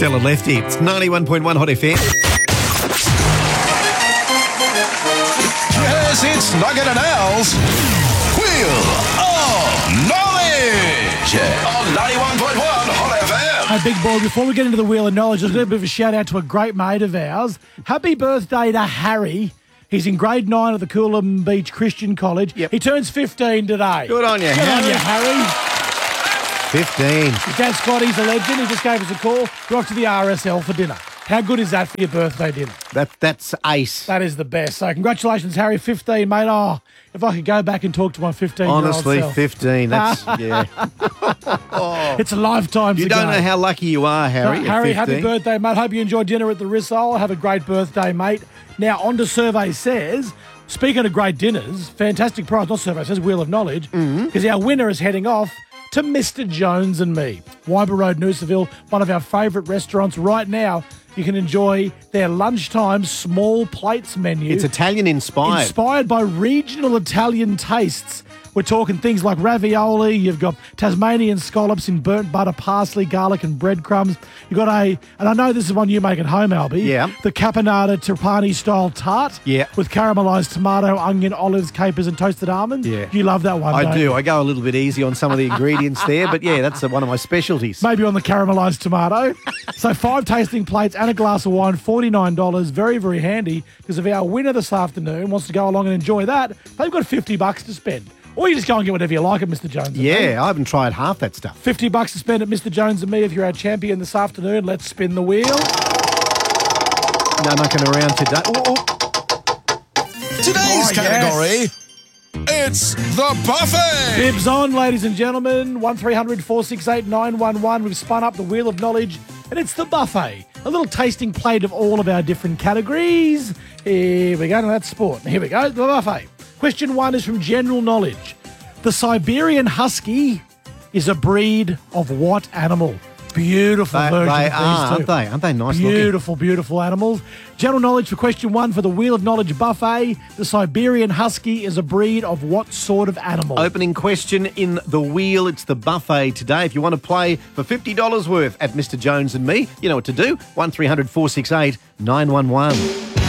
Stella Lefty. It's 91.1 Hot FM. Yes, it's Nugget and Al's Wheel of Knowledge on 91.1 Hot FM. Hey, big boy, before we get into the Wheel of Knowledge, there's a little bit of a shout out to a great mate of ours. Happy birthday to Harry. He's in grade 9 at the Coolum Beach Christian College. Yep. He turns 15 today. Good on you, Good on you, Harry. 15. His dad, Scotty's a legend. He just gave us a call. We're off to the RSL for dinner. How good is that for your birthday dinner? That's ace. That is the best. So congratulations, Harry. 15, mate. Oh, if I could go back and talk to my 15-year-old Honestly, self. 15. That's, yeah. It's a lifetime You don't know how lucky you are, Harry. at Harry, 15. happy birthday, mate. Hope you enjoyed dinner at the Rissole. Have a great birthday, mate. Now, on to Survey Says. Speaking of great dinners, fantastic prize, not Survey Says, Wheel of Knowledge, because our winner is heading off to Mr. Jones and Me. Wyber Road, Noosaville, one of our favourite restaurants right now. You can enjoy their lunchtime small plates menu. It's Italian inspired. Inspired by regional Italian tastes. We're talking things like ravioli, you've got Tasmanian scallops in burnt butter, parsley, garlic and breadcrumbs. You've got and I know this is one you make at home, Albie. Yeah. The Caponata Trapani style tart. Yeah. With caramelised tomato, onion, olives, capers and toasted almonds. Yeah. You love that one, I don't do. you? I go a little bit easy on some of the ingredients there, but yeah, that's one of my specialties. Maybe on the caramelised tomato. So 5 tasting plates and a glass of wine, $49. Very, very handy because if our winner this afternoon wants to go along and enjoy that, they've got $50 to spend. Or you just go and get whatever you like at Mr. Jones and Me. Yeah, I haven't tried half that stuff. $50 to spend at Mr. Jones and Me if you're our champion this afternoon. Let's spin the wheel. No mucking around today. Today's category, it's the buffet. Bibs on, ladies and gentlemen. 1300 468 911. We've spun up the Wheel of Knowledge, and it's the buffet. A little tasting plate of all of our different categories. Here we go. Now that's sport. Here we go. The buffet. Question 1 is from general knowledge. The Siberian Husky is a breed of what animal? Beautiful version They of these are, two. aren't they? Aren't they nice looking? Beautiful, beautiful animals. General knowledge for question 1 for the Wheel of Knowledge buffet. The Siberian Husky is a breed of what sort of animal? Opening question in the wheel. It's the buffet today. If you want to play for $50 worth at Mr. Jones and Me, you know what to do. 1300 468 911.